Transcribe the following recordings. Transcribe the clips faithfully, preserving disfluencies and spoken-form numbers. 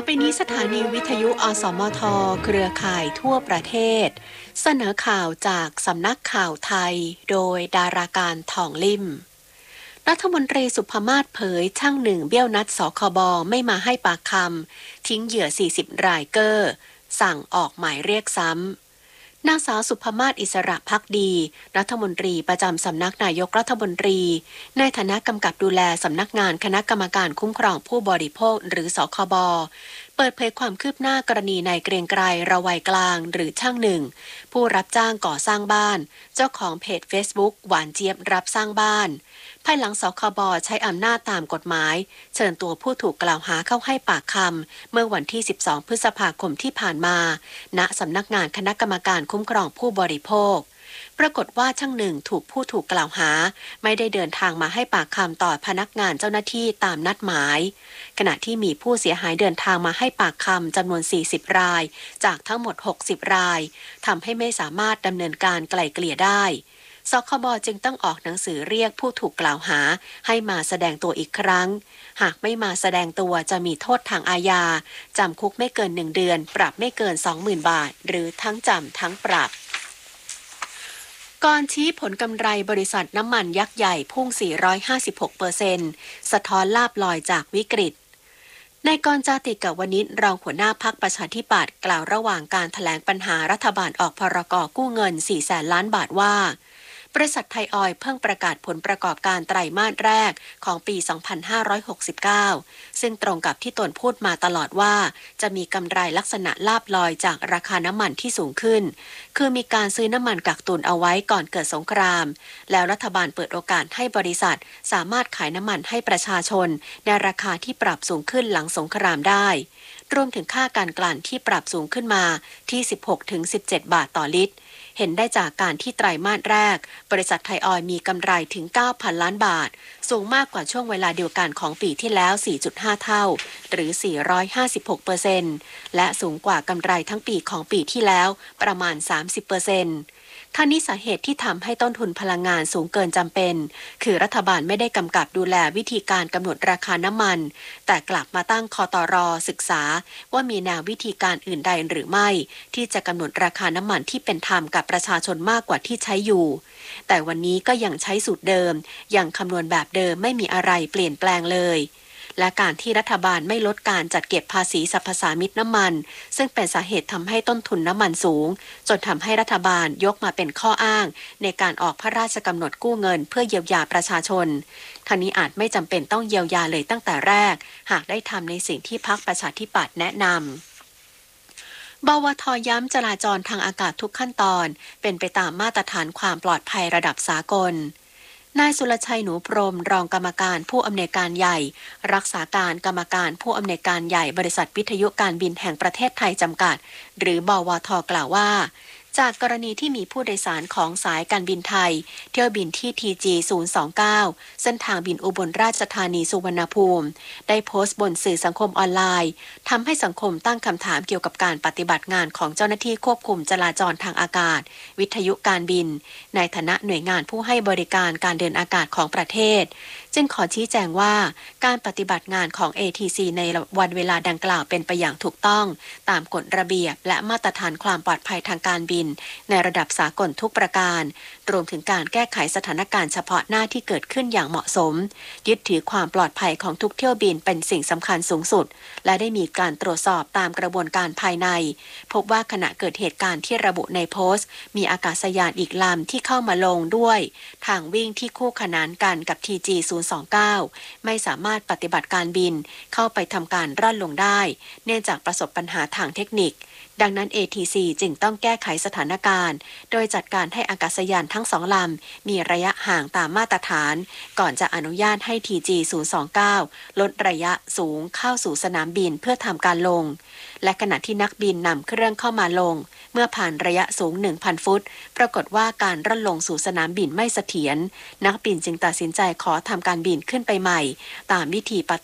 ไปนี้สถานีวิทยุอสมทเครือข่ายทั่วประเทศเสนอข่าวจากสำนักข่าวไทยโดยดาราการทองลิ่มรัฐมนตรีสุภมาศเผยช่างหนึ่งเบี้ยวนัดสคบไม่มาให้ปากคำทิ้งเหยื่อสี่สิบรายเกอร์สั่งออกหมายเรียกซ้ำนางสาวสุภมาศอิสระภักดีรัฐมนตรีประจำสำนักนายกรัฐมนตรีในฐานะกำกับดูแลสำนักงานคณะกรรมการคุ้มครองผู้บริโภคหรือสคบเปิดเผยความคืบหน้ากรณีนายเกรียงไกรระไวยกลางหรือช่างหนึ่งผู้รับจ้างก่อสร้างบ้านเจ้าของเพจ Facebook หวานเจี๊ยบรับสร้างบ้านภายหลังสคบใช้อำนาจตามกฎหมายเชิญตัวผู้ถูกกล่าวหาเข้าให้ปากคำเมื่อวันที่สิบสองพฤษภาคมที่ผ่านมาณสำนักงานคณะกรรมการคุ้มครองผู้บริโภคปรากฏว่าช่างหนึ่งถูกผู้ถูกกล่าวหาไม่ได้เดินทางมาให้ปากคำต่อพนักงานเจ้าหน้าที่ตามนัดหมายขณะที่มีผู้เสียหายเดินทางมาให้ปากคำจำนวนสี่สิบรายจากทั้งหมดหกสิบรายทำให้ไม่สามารถดำเนินการไกล่เกลี่ยได้สคบจึงต้องออกหนังสือเรียกผู้ถูกกล่าวหาให้มาแสดงตัวอีกครั้งหากไม่มาแสดงตัวจะมีโทษทางอาญาจำคุกไม่เกินหนึ่งเดือนปรับไม่เกิน สองหมื่น บาทหรือทั้งจำทั้งปรับก่อนชี้ผลกำไรบริษัทน้ำมันยักษ์ใหญ่พุ่ง สี่ร้อยห้าสิบหกเปอร์เซ็นต์ สะท้อนลาภลอยจากวิกฤตนายกรณ์ จาติกวณิชรองหัวหน้าพรรคประชาธิปัตย์กล่าวระหว่างการแถลงปัญหารัฐบาลออกพรกกู้เงิน สี่แสน ล้านบาทว่าบริษัทไทยออยล์เพิ่งประกาศผลประกอบการไตรมาสแรกของปี สองพันห้าร้อยหกสิบเก้า ซึ่งตรงกับที่ตนพูดมาตลอดว่าจะมีกำไรลักษณะลาภลอยจากราคาน้ำมันที่สูงขึ้นคือมีการซื้อน้ำมันกักตุนเอาไว้ก่อนเกิดสงครามแล้วรัฐบาลเปิดโอกาสให้บริษัทสามารถขายน้ำมันให้ประชาชนในราคาที่ปรับสูงขึ้นหลังสงครามได้รวมถึงค่าการกลั่นที่ปรับสูงขึ้นมาที่ สิบหกถึงสิบเจ็ด บาทต่อลิตรเห็นได้จากการที่ไตรมาสแรกบริษัทไทยออยล์มีกำไรถึง เก้าพัน ล้านบาทสูงมากกว่าช่วงเวลาเดียวกันของปีที่แล้ว สี่จุดห้า เท่าหรือ สี่ร้อยห้าสิบหกเปอร์เซ็นต์ และสูงกว่ากำไรทั้งปีของปีที่แล้วประมาณ สามสิบเปอร์เซ็นต์ทั้งนี้สาเหตุที่ทำให้ต้นทุนพลังงานสูงเกินจำเป็นคือรัฐบาลไม่ได้กำกับดูแลวิธีการกำหนดราคาน้ำมันแต่กลับมาตั้งคตร.ศึกษาว่ามีแนววิธีการอื่นใดหรือไม่ที่จะกำหนดราคาน้ำมันที่เป็นธรรมกับประชาชนมากกว่าที่ใช้อยู่แต่วันนี้ก็ยังใช้สูตรเดิมยังคำนวณแบบเดิมไม่มีอะไรเปลี่ยนแปลงเลยและการที่รัฐบาลไม่ลดการจัดเก็บภาษีสรรพสามิตน้ำมันซึ่งเป็นสาเหตุทำให้ต้นทุนน้ำมันสูงจนทำให้รัฐบาลยกมาเป็นข้ออ้างในการออกพระราชกำหนดกู้เงินเพื่อเยียวยาประชาชนทั้งนี้อาจไม่จำเป็นต้องเยียวยาเลยตั้งแต่แรกหากได้ทำในสิ่งที่พรรคประชาธิปัตย์แนะนำบวท.ย้ำจราจรทางอากาศทุกขั้นตอนเป็นไปตามมาตรฐานความปลอดภัยระดับสากลนายสุรชัยหนูพรหมรองกรรมการผู้อำนวยการใหญ่รักษาการกรรมการผู้อำนวยการใหญ่บริษัทวิทยุการบินแห่งประเทศไทยจำกัดหรือบวท.กล่าวว่าจากกรณีที่มีผู้โดยสารของสายการบินไทยเที่ยวบินที่ ที จี ศูนย์ สองเก้า เส้นทางบินอุบลราชธานีสุวรรณภูมิได้โพสต์บนสื่อสังคมออนไลน์ทำให้สังคมตั้งคำถามเกี่ยวกับการปฏิบัติงานของเจ้าหน้าที่ควบคุมจราจรทางอากาศวิทยุการบินในฐานะหน่วยงานผู้ให้บริการการเดินอากาศของประเทศจึงขอชี้แจงว่าการปฏิบัติงานของ เอ ที ซี ในวันเวลาดังกล่าวเป็นไปอย่างถูกต้องตามกฎระเบียบและมาตรฐานความปลอดภัยทางการบินในระดับสากลทุกประการรวมถึงการแก้ไขสถานการณ์เฉพาะหน้าที่เกิดขึ้นอย่างเหมาะสมยึดถือความปลอดภัยของทุกเที่ยวบินเป็นสิ่งสำคัญสูงสุดและได้มีการตรวจสอบตามกระบวนการภายในพบว่าขณะเกิดเหตุการณ์ที่ระบุในโพสต์มีอากาศยานอีกลำที่เข้ามาลงด้วยทางวิ่งที่คู่ขนานกันกับ ที จี ศูนย์ สองเก้า ไม่สามารถปฏิบัติการบินเข้าไปทำการร่อนลงได้เนื่องจากประสบปัญหาทางเทคนิคดังนั้น เอ ที ซี จึงต้องแก้ไขสถานการณ์โดยจัดการให้อากาศยานทั้งสองลำมีระยะห่างตามมาตรฐานก่อนจะอนุญาตให้ ที จี ศูนย์ สองเก้า ลดระยะสูงเข้าสู่สนามบินเพื่อทำการลงและขณะที่นักบินนำเครื่องเข้ามาลงเมื่อผ่านระยะสูง หนึ่งพัน ฟุตปรากฏว่าการร่อนลงสู่สนามบินไม่เสถียรนักบินจึงตัดสินใจขอทำการบินขึ้นไปใหม่ตามวิธีปฏิบัติ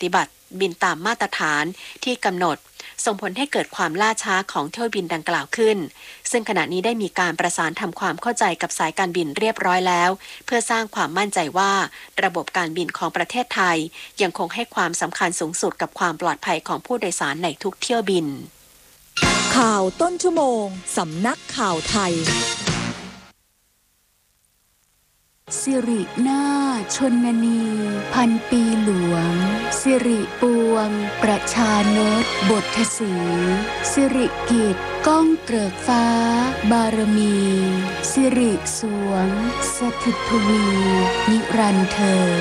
บินตามมาตรฐานที่กำหนดส่งผลให้เกิดความล่าช้าของเที่ยวบินดังกล่าวขึ้นซึ่งขณะนี้ได้มีการประสานทำความเข้าใจกับสายการบินเรียบร้อยแล้วเพื่อสร้างความมั่นใจว่าระบบการบินของประเทศไทยยังคงให้ความสำคัญสูงสุดกับความปลอดภัยของผู้โดยสารในทุกเที่ยวบินข่าวต้นชั่วโมงสำนักข่าวไทยสิรินาถชนนีพันปีหลวงสิริปวงประชานตบทสีสิริกิจก้องเกริกฟ้าบารมีสิริสวงสถิตทวีนิรันดร์เธอ